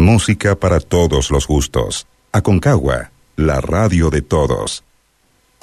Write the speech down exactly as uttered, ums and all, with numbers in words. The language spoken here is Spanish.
Música para todos los gustos. Aconcagua, la radio de todos.